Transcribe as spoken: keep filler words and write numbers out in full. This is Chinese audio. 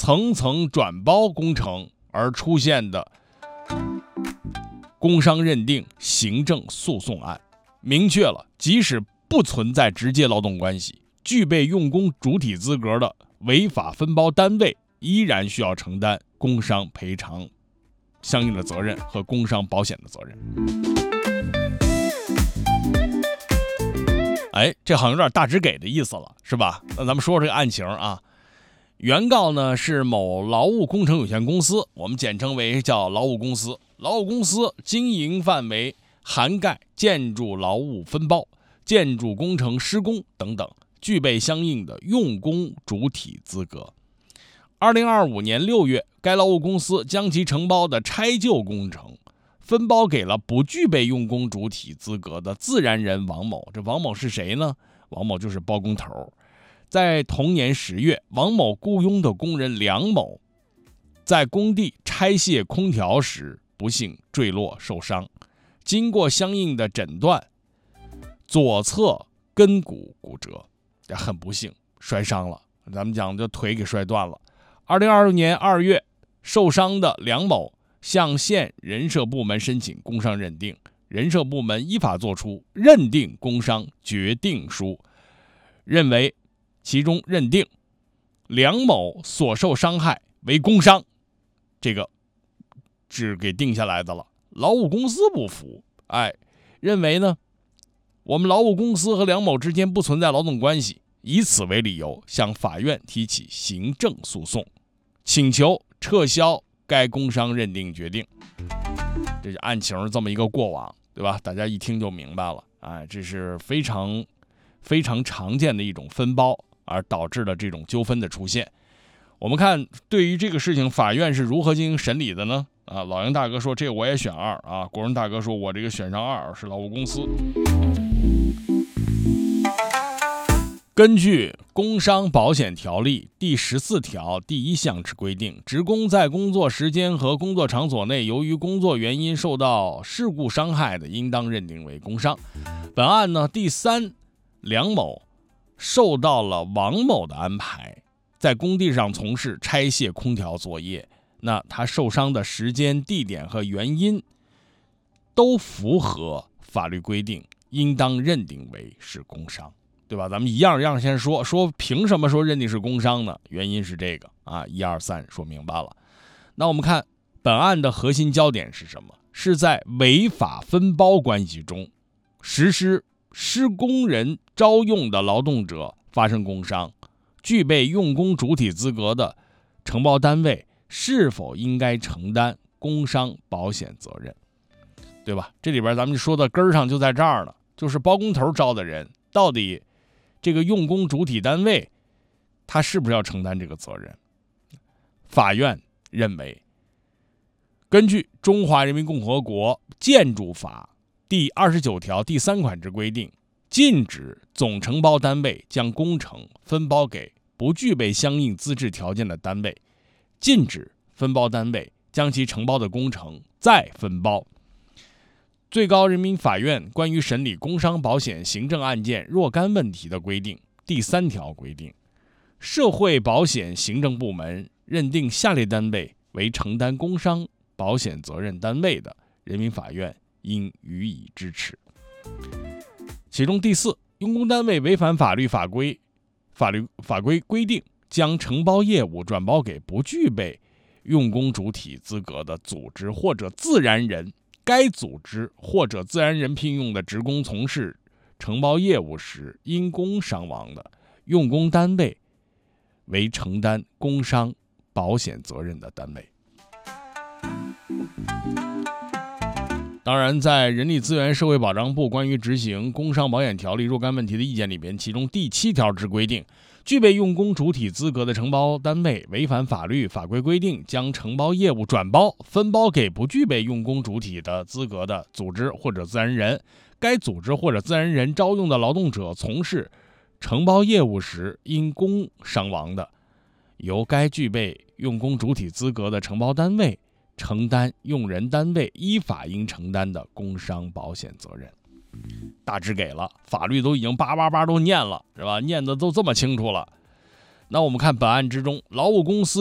层层转包工程而出现的工伤认定行政诉讼案，明确了即使不存在直接劳动关系，具备用工主体资格的违法分包单位依然需要承担工伤赔偿相应的责任和工伤保险的责任。哎，这好像有点大致给的意思了，是吧？那咱们说说这个案情啊。原告呢是某劳务工程有限公司，我们简称为叫劳务公司。劳务公司经营范围涵盖建筑劳务分包、建筑工程施工等等，具备相应的用工主体资格。二零二五年六月，该劳务公司将其承包的拆旧工程分包给了不具备用工主体资格的自然人王某。这王某是谁呢？王某就是包工头。在同年十月，王某雇佣的工人梁某在工地拆卸空调时不幸坠落受伤，经过相应的诊断，左侧根骨骨折，很不幸摔伤了，咱们讲这腿给摔断了。二零二六年二月，受伤的梁某向县人社部门申请工伤认定，人社部门依法作出认定工伤决定书，认为其中认定梁某所受伤害为工伤，这个是给定下来的了。劳务公司不服，哎，认为呢，我们劳务公司和梁某之间不存在劳动关系，以此为理由向法院提起行政诉讼，请求撤销该工伤认定决定。这是案情这么一个过往，对吧？大家一听就明白了，哎，这是非常非常常见的一种分包而导致了这种纠纷的出现。我们看对于这个事情法院是如何进行审理的呢？啊，老杨大哥说这我也选二啊，国荣大哥说我这个选上二，是劳务公司。根据《工伤保险条例》第十四条第一项之规定，职工在工作时间和工作场所内由于工作原因受到事故伤害的，应当认定为工伤。本案呢，第三，梁某受到了王某的安排，在工地上从事拆卸空调作业，那他受伤的时间、地点和原因都符合法律规定，应当认定为是工伤，对吧？咱们一样一样先说说凭什么说认定是工伤呢？原因是这个啊，一二三说明白了。那我们看本案的核心焦点是什么？是在违法分包关系中实施施工人招用的劳动者发生工伤，具备用工主体资格的承包单位是否应该承担工伤保险责任，对吧？这里边咱们说的根儿上就在这儿了，就是包工头招的人，到底这个用工主体单位他是不是要承担这个责任？法院认为，根据《中华人民共和国建筑法》第二十九条第三款之规定，禁止总承包单位将工程分包给不具备相应资质条件的单位，禁止分包单位将其承包的工程再分包。最高人民法院关于审理工伤保险行政案件若干问题的规定第三条规定，社会保险行政部门认定下列单位为承担工伤保险责任单位的，人民法院应予以支持。其中第四，用工单位违反法律法规法律法规规定，将承包业务转包给不具备用工主体资格的组织或者自然人，该组织或者自然人聘用的职工从事承包业务时因工伤亡的，用工单位为承担工伤保险责任的单位。当然，在人力资源社会保障部关于执行工伤保险条例若干问题的意见里边，其中第七条之规定，具备用工主体资格的承包单位违反法律法规规定，将承包业务转包分包给不具备用工主体的资格的组织或者自然人，该组织或者自然人招用的劳动者从事承包业务时因工伤亡的，由该具备用工主体资格的承包单位承担用人单位依法应承担的工伤保险责任。大致给了，法律都已经叭叭叭都念了，是吧？念的都这么清楚了。那我们看本案之中，劳务公司